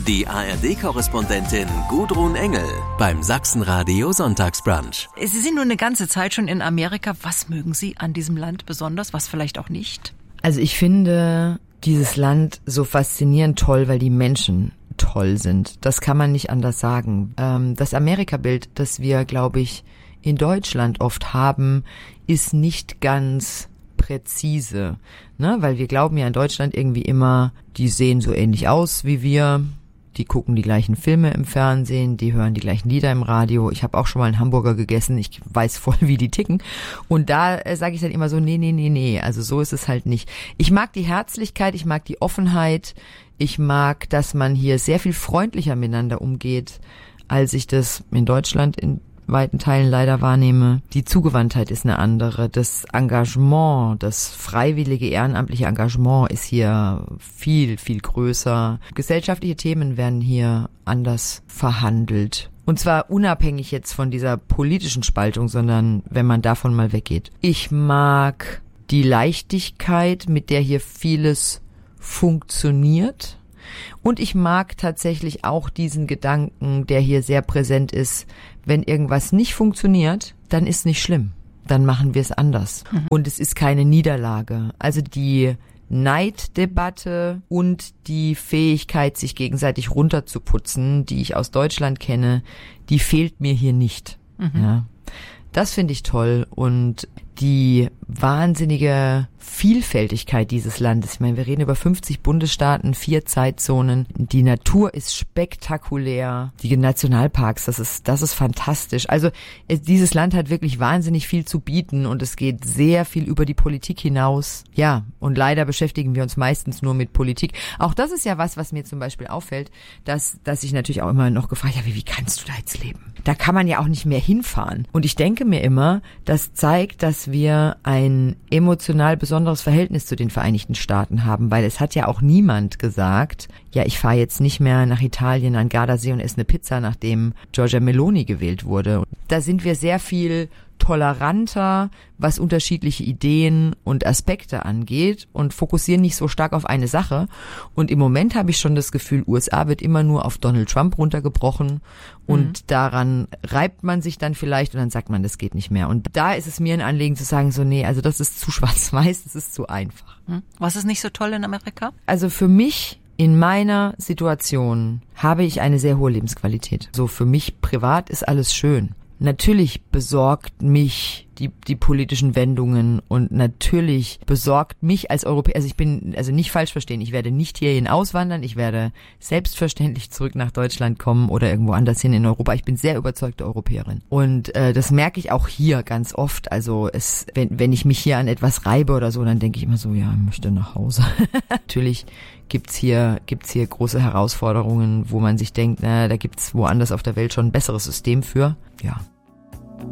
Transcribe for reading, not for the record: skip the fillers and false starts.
Die ARD-Korrespondentin Gudrun Engel beim Sachsenradio Sonntagsbrunch. Sie sind nun eine ganze Zeit schon in Amerika. Was mögen Sie an diesem Land besonders, was vielleicht auch nicht? Also ich finde dieses Land so faszinierend toll, weil die Menschen toll sind. Das kann man nicht anders sagen. Das Amerika-Bild, das wir, glaube ich, in Deutschland oft haben, ist nicht ganz präzise, ne? Weil wir glauben ja in Deutschland irgendwie immer, die sehen so ähnlich aus wie wir, die gucken die gleichen Filme im Fernsehen, die hören die gleichen Lieder im Radio. Ich habe auch schon mal einen Hamburger gegessen, ich weiß voll, wie die ticken. Und da sage ich dann immer so, nee, also so ist es halt nicht. Ich mag die Herzlichkeit, ich mag die Offenheit, ich mag, dass man hier sehr viel freundlicher miteinander umgeht, als ich das in Deutschland in weiten Teilen leider wahrnehme. Die Zugewandtheit ist eine andere. Das Engagement, das freiwillige, ehrenamtliche Engagement ist hier viel, viel größer. Gesellschaftliche Themen werden hier anders verhandelt. Und zwar unabhängig jetzt von dieser politischen Spaltung, sondern wenn man davon mal weggeht. Ich mag die Leichtigkeit, mit der hier vieles funktioniert. Und ich mag tatsächlich auch diesen Gedanken, der hier sehr präsent ist, wenn irgendwas nicht funktioniert, dann ist nicht schlimm. Dann machen wir es anders. Und es ist keine Niederlage. Also die Neiddebatte und die Fähigkeit, sich gegenseitig runterzuputzen, die ich aus Deutschland kenne, die fehlt mir hier nicht. Ja. Das finde ich toll und die wahnsinnige Vielfältigkeit dieses Landes. Ich meine, wir reden über 50 Bundesstaaten, 4 Zeitzonen. Die Natur ist spektakulär. Die Nationalparks, das ist fantastisch. Also dieses Land hat wirklich wahnsinnig viel zu bieten und es geht sehr viel über die Politik hinaus. Ja, und leider beschäftigen wir uns meistens nur mit Politik. Auch das ist ja was mir zum Beispiel auffällt, dass ich natürlich auch immer noch gefragt habe, wie kannst du da jetzt leben? Da kann man ja auch nicht mehr hinfahren. Und ich denke mir immer, das zeigt, dass wir ein emotional besonderes Verhältnis zu den Vereinigten Staaten haben, weil es hat ja auch niemand gesagt, ja, ich fahre jetzt nicht mehr nach Italien an Gardasee und esse eine Pizza, nachdem Giorgia Meloni gewählt wurde. Da sind wir sehr viel toleranter, was unterschiedliche Ideen und Aspekte angeht und fokussieren nicht so stark auf eine Sache. Und im Moment habe ich schon das Gefühl, USA wird immer nur auf Donald Trump runtergebrochen und daran reibt man sich dann vielleicht und dann sagt man, das geht nicht mehr. Und da ist es mir ein Anliegen zu sagen, so nee, also das ist zu schwarz-weiß, das ist zu einfach. Was ist nicht so toll in Amerika? Also für mich in meiner Situation habe ich eine sehr hohe Lebensqualität. So für mich privat ist alles schön. Natürlich besorgt mich die politischen Wendungen und natürlich besorgt mich als Europäer, also ich bin, also nicht falsch verstehen, ich werde nicht hierhin auswandern, ich werde selbstverständlich zurück nach Deutschland kommen oder irgendwo anders hin in Europa. Ich bin sehr überzeugte Europäerin und das merke ich auch hier ganz oft. Also wenn ich mich hier an etwas reibe oder so, dann denke ich immer so, ja, ich möchte nach Hause. Natürlich gibt's hier große Herausforderungen, wo man sich denkt, na, da gibt's woanders auf der Welt schon ein besseres System für. Ja.